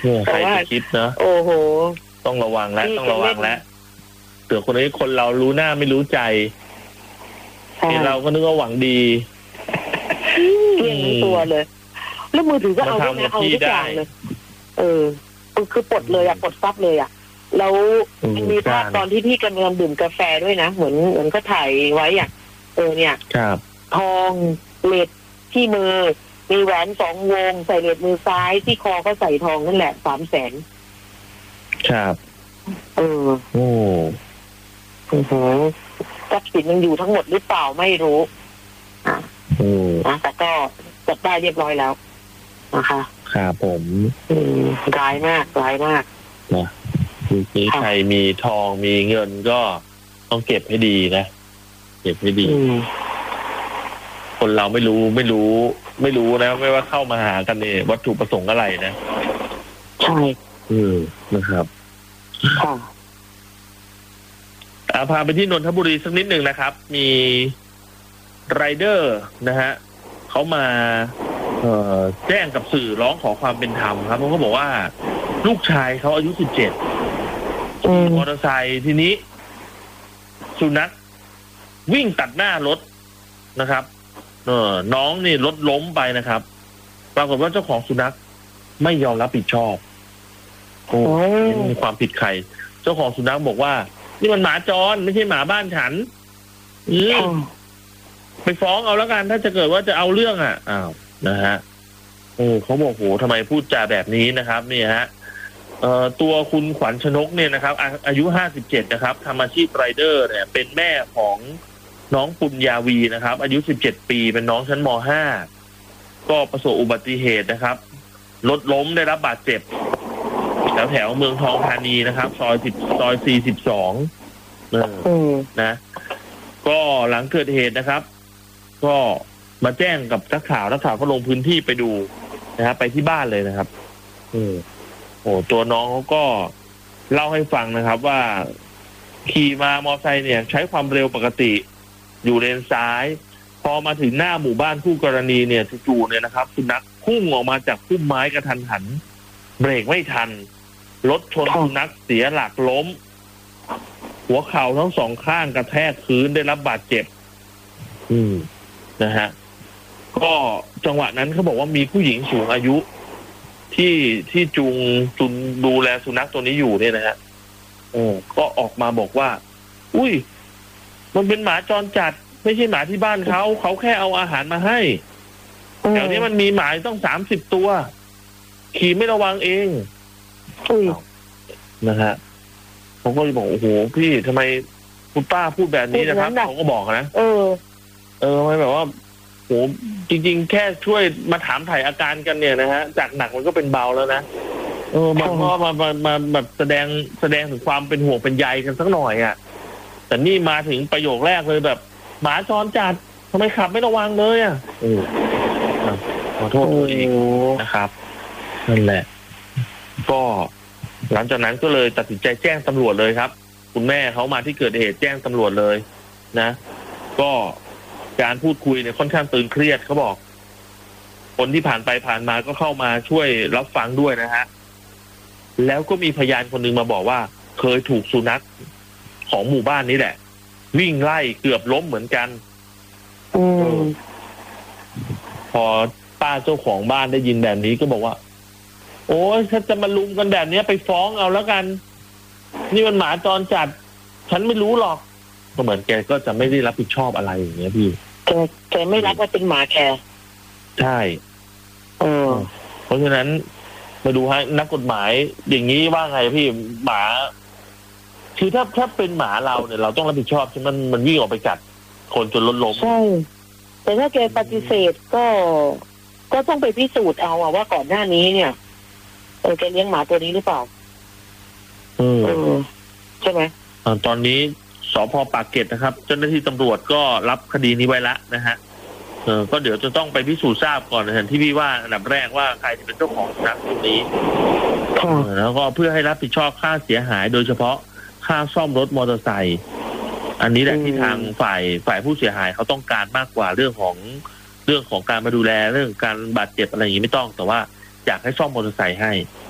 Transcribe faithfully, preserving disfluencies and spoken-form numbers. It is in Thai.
ใครจะคิดเนอะโอ้โหต้องระวังแล้วต้องระวังแล้วเสือคนนี้คนเรารู้หน้าไม่รู้ใจเราก็นึกว่าหวังดีเลี้ยงทั้งตัวเลยแล้วมือถือก็เอาด้วยนะเอาทุกอย่างเลยเออคือปลดเลยอ่ะปลดซับเลยอ่ะแล้วมีภาพตอนที่พี่กำลังดื่มกาแฟด้วยนะเหมือนเหมือนก็ถ่ายไว้อ่ะเออเนี่ยทองเลดที่มือมีแหวนสองวงใส่เลดมือซ้ายที่คอก็ใส่ทองนั่นแหละสามแสนครับเออโอ้โหทรัพย์สินยังอยู่ทั้งหมดหรือเปล่าไม่รู้อ่ะนะแต่ก็จับได้เรียบร้อยแล้วนะคะครับผมร้ายมากร้ายมากนะทีใครมีทองมีเงินก็ต้องเก็บให้ดีนะเก็บให้ดีคนเราไม่รู้ไม่รู้ไม่รู้นะไม่ว่าเข้ามาหากันเนี่ยวัตถุประสงค์อะไรนะใช่อืมนะครับค่ะพาไปที่นนทบุรีสักนิดหนึ่งนะครับมีไรเดอร์นะฮะเขามาเอ่อแจ้งกับสื่อร้องขอความเป็นธรรมครับเขาก็บอกว่าลูกชายเขาอายุสิบเจ็ดมอเตอร์ไซค์ทีนี้สุนัขวิ่งตัดหน้ารถนะครับเออน้องนี่รถล้มไปนะครับปรากฏว่าเจ้าของสุนัขไม่ยอมรับผิดชอบโอ้มีความผิดใครเจ้าของสุนัขบอกว่านี่มันหมาจรไม่ใช่หมาบ้านฉันอืมไปฟ้องเอาแล้วกันถ้าจะเกิดว่าจะเอาเรื่องอ่ะอ้าวนะฮะโอ้เขาบอกโหทำไมพูดจาแบบนี้นะครับนี่ฮะเอ่อตัวคุณขวัญชนกเนี่ยนะครับอายุห้าสิบเจ็ดนะครับทำอาชีพไรเดอร์เนี่ยเป็นแม่ของน้องปุญญาวีนะครับอายุสิบเจ็ดปีเป็นน้องชั้นม.ห้าก็ประสบอุบัติเหตุนะครับรถล้มได้รับบาดเจ็บแถวแถวเมืองทองธานีนะครับซอยสิบซอยสี่สิบสองนะก็หลังเกิดเหตุนะครับก็มาแจ้งกับนักข่าวนักข่าวก็ลงพื้นที่ไปดูนะครับไปที่บ้านเลยนะครับอืมโอ้ตัวน้องเขาก็เล่าให้ฟังนะครับว่าขี่มามอเตอร์ไซค์เนี่ยใช้ความเร็วปกติอยู่เลนซ้ายพอมาถึงหน้าหมู่บ้านคู่กรณีเนี่ยจู่ๆเนี่ยนะครับสุนัขพุ่งออกมาจากพุ่มไม้กระทันหันเบรกไม่ทันรถชนสุนัขเสียหลักล้มหัวเข่าทั้งสองข้างกระแทกพื้นได้รับบาดเจ็บอืมนะฮะก็จังหวะนั้นเขาบอกว่ามีผู้หญิงสูงอายุที่ที่จูงจุนดูแลสุนัขตัวนี้อยู่เนี่ยนะฮะโอ้ก็ออกมาบอกว่าอุ้ยมันเป็นหมาจรจัดไม่ใช่หมาที่บ้านเขาเขาแค่เอาอาหารมาให้แถวนี้มันมีหมาต้องสามสิบตัวขี่ไม่ระวังเองนะฮะผมก็เลยบอกโอ้โหพี่ทำไมคุณป้าพูดแบบนี้นะครับเขาก็บอกนะเออเออทำไมแบบว่าโหจริงๆแค่ช่วยมาถามถ่ายอาการกันเนี่ยนะฮะจากหนักมันก็เป็นเบาแล้วนะเออมันก็มามามาแบบแสดงแสดงถึงความเป็นห่วงเป็นใยกันสักหน่อยอ่ะแต่นี่มาถึงประโยคแรกเลยแบบหมาจรจัดทำไมขับไม่ระวังเลยอ่ะเออขอโทษตัวเองนะครับนั่นแหละก็หลังจากนั้นก็เลยตัดสินใจแจ้งตำรวจเลยครับคุณแม่เขามาที่เกิดเหตุแจ้งตำรวจเลยนะก็การพูดคุยเนี่ยค่อนข้างตึงเครียดเขาบอกคนที่ผ่านไปผ่านมาก็เข้ามาช่วยรับฟังด้วยนะฮะแล้วก็มีพยานคนหนึ่งมาบอกว่าเคยถูกสุนัขของหมู่บ้านนี้แหละวิ่งไล่เกือบล้มเหมือนกันอืมพอป้าเจ้าของบ้านได้ยินแบบนี้ก็บอกว่าโอ้ยถ้าจะมาลุมกันแบบนี้ไปฟ้องเอาแล้วกันนี่มันหมาจรจัดฉันไม่รู้หรอกก็เหมือนแกก็จะไม่ได้รับผิดชอบอะไรอย่างเงี้ยพี่แกแกไม่รับว่าเป็นหมาแกใช่เออเพราะฉะนั้นมาดูฮะนักกฎหมายอย่างนี้ว่าไงพี่หมาคือถ้าถ้าเป็นหมาเราเนี่ยเราต้องรับผิดชอบใช่ไหมมันมันวิ่งออกไปกัดคนจนรถล้มใช่แต่ถ้าแกปฏิเสธก็ก็ต้องไปพิสูจน์เอาว่าก่อนหน้านี้เนี่ยเออแกเลี้ยงหมาตัวนี้หรือเปล่าอืมใช่ไหมตอนนี้สภ.ปากเกร็ดนะครับเจ้าหน้าที่ตำรวจก็รับคดีนี้ไว้ละนะฮะเออก็เดี๋ยวจะต้องไปพิสูจน์ทราบก่อนนะที่พี่ว่าอันดับแรกว่าใครจะเป็นเจ้าของสุนัขตัวนี้แล้วก็เพื่อให้รับผิดชอบค่าเสียหายโดยเฉพาะค่าซ่อมรถมอเตอร์ไซค์อันนี้แหละที่ทางฝ่ายฝ่ายผู้เสียหายเขาต้องการมากกว่าเรื่องของเรื่องของการมาดูแลเรื่องการบาดเจ็บอะไรอย่างนี้ไม่ต้องแต่ว่าอยากให้ซ่อมมอเตอร์ไซค์ให้